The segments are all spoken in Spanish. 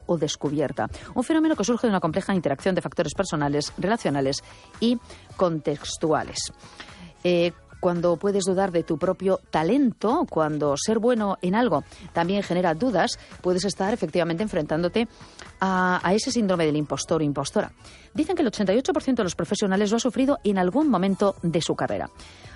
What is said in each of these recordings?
o descubierta. Un fenómeno que surge de una compleja interacción de factores personales, relacionales y contextuales. Cuando puedes dudar de tu propio talento, cuando ser bueno en algo también genera dudas, puedes estar efectivamente enfrentándote a ese síndrome del impostor o impostora. Dicen que el 88% de los profesionales lo ha sufrido en algún momento de su carrera.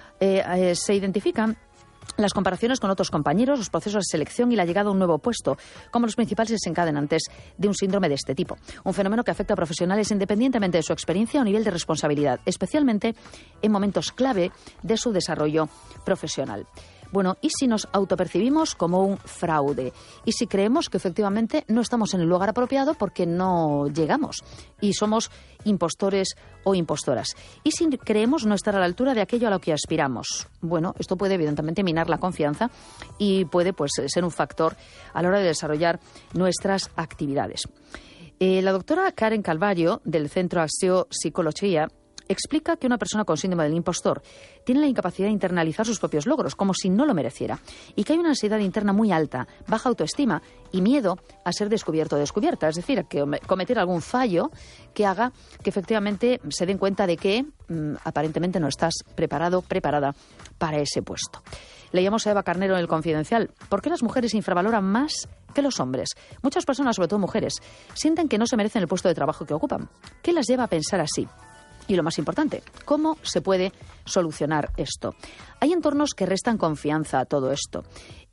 Se identifican las comparaciones con otros compañeros, los procesos de selección y la llegada a un nuevo puesto como los principales desencadenantes de un síndrome de este tipo. Un fenómeno que afecta a profesionales independientemente de su experiencia o nivel de responsabilidad, especialmente en momentos clave de su desarrollo profesional. Bueno, ¿y si nos autopercibimos como un fraude? ¿Y si creemos que efectivamente no estamos en el lugar apropiado porque no llegamos y somos impostores o impostoras? ¿Y si creemos no estar a la altura de aquello a lo que aspiramos? Bueno, esto puede evidentemente minar la confianza y puede ser un factor a la hora de desarrollar nuestras actividades. La doctora Karen Calvario, del Centro Acció Psicología, explica que una persona con síndrome del impostor tiene la incapacidad de internalizar sus propios logros, como si no lo mereciera, y que hay una ansiedad interna muy alta, baja autoestima y miedo a ser descubierto o descubierta, es decir, a que cometer algún fallo que haga que efectivamente se den cuenta de que aparentemente no estás preparado, preparada para ese puesto. Leíamos a Eva Carnero en El Confidencial. ¿Por qué las mujeres infravaloran más que los hombres? Muchas personas, sobre todo mujeres, sienten que no se merecen el puesto de trabajo que ocupan. ¿Qué las lleva a pensar así? Y lo más importante, ¿cómo se puede solucionar esto? Hay entornos que restan confianza a todo esto.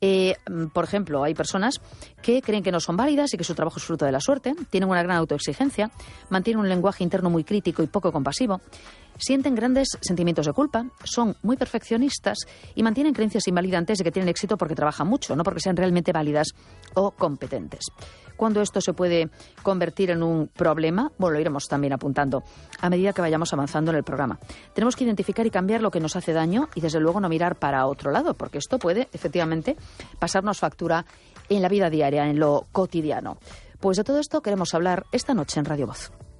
Por ejemplo, hay personas que creen que no son válidas y que su trabajo es fruto de la suerte, tienen una gran autoexigencia, mantienen un lenguaje interno muy crítico y poco compasivo, sienten grandes sentimientos de culpa, son muy perfeccionistas y mantienen creencias invalidantes de que tienen éxito porque trabajan mucho, no porque sean realmente válidas o competentes. Cuando esto se puede convertir en un problema, bueno, lo iremos también apuntando a medida que vayamos avanzando en el programa. Tenemos que identificar y cambiar lo que nos hace daño y desde luego no mirar para otro lado, porque esto puede efectivamente pasarnos factura en la vida diaria, en lo cotidiano. Pues de todo esto queremos hablar esta noche en Radio Voz.